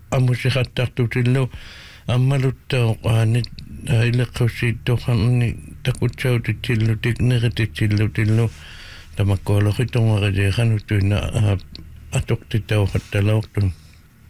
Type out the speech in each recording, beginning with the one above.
amusiqattartutillu аммалуттаоқ аанит илеққуссииттоқарни такутсаутитсиллутик неқититсиллутиллу тамаккоолоқитонгериаханутуина атоқтитауқатталаортун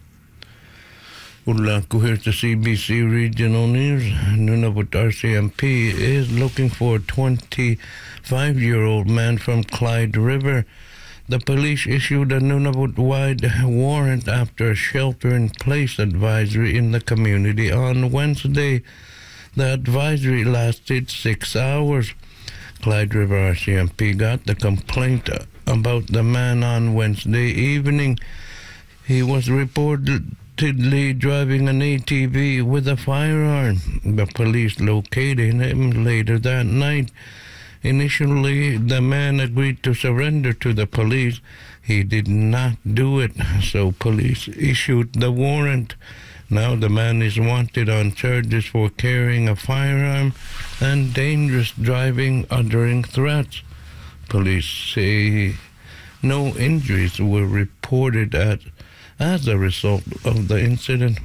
Ullanku, here's the CBC Regional News. Nunavut RCMP is looking for a 25-year-old man from Clyde River. The police issued a Nunavut-wide warrant after a shelter-in-place advisory in the community on Wednesday. The advisory lasted 6 hours. Clyde River RCMP got the complaint about the man on Wednesday evening. He was reportedly driving an ATV with a firearm. The police located him later that night. Initially, the man agreed to surrender to the police. He did not do it, so police issued the warrant. Now the man is wanted on charges for carrying a firearm and dangerous driving, uttering threats. Police say no injuries were reported as a result of the incident.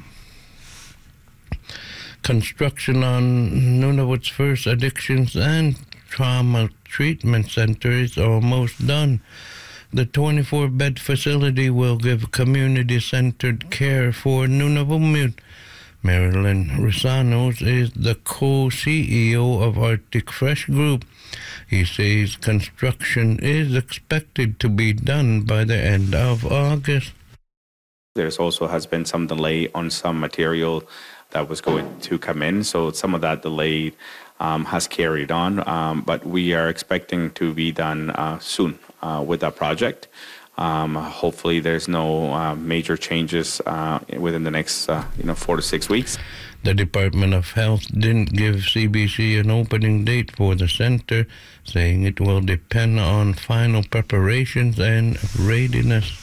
Construction on Nunavut's first addictions and trauma treatment center is almost done. The 24-bed facility will give community-centered care for Nunavummiut. Marilyn Rosanos is the co-CEO of Arctic Fresh Group. He says construction is expected to be done by the end of August. There's also has been some delay on some material that was going to come in, so some of that delay has carried on, but we are expecting to be done soon with that project. Hopefully there's no major changes within the next 4 to 6 weeks. The Department of Health didn't give CBC an opening date for the center, saying it will depend on final preparations and readiness.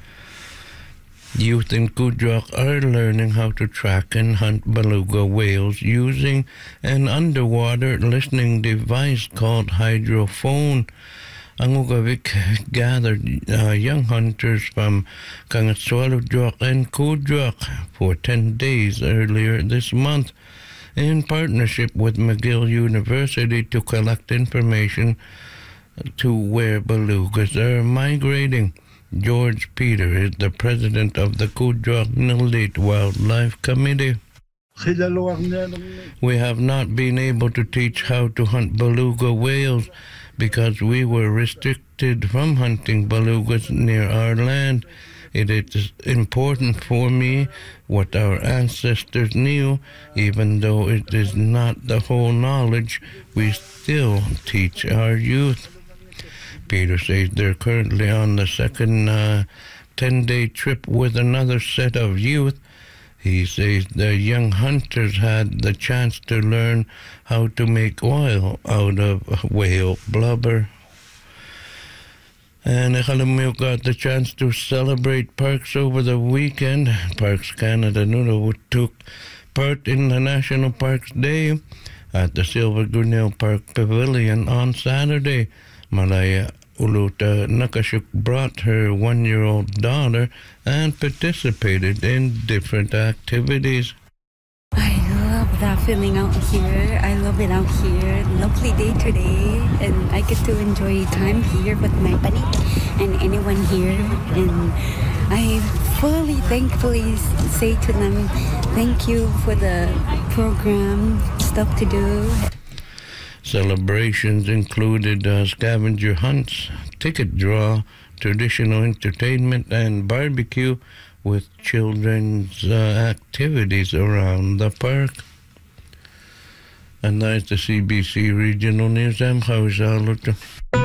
Youth in Kuujjuaq are learning how to track and hunt beluga whales using an underwater listening device called hydrophone. Angugavik gathered young hunters from Kangatsualujjuaq and Kuujjuaq for 10 days earlier this month in partnership with McGill University to collect information to where belugas are migrating. George Peter is the president of the Kuujjuaq Nilit Wildlife Committee. We have not been able to teach how to hunt beluga whales because we were restricted from hunting belugas near our land. It is important for me what our ancestors knew, even though it is not the whole knowledge, we still teach our youth. Peter says they're currently on the second 10-day trip with another set of youth. He says the young hunters had the chance to learn how to make oil out of whale blubber. And Iqalumiut got the chance to celebrate Parks over the weekend. Parks Canada Nunavut took part in the National Parks Day at the Silver Grinnell Park Pavilion on Saturday. Malaya Uluta Nakashuk brought her 1-year-old daughter and participated in different activities. I love that feeling out here. I love it out here. Lovely day today, and I get to enjoy time here with my bunny and anyone here. And I thankfully say to them, thank you for the program, stuff to do. Celebrations included scavenger hunts, ticket draw, traditional entertainment, and barbecue with children's activities around the park. And that's the CBC Regional News. I'm Hausa Luto.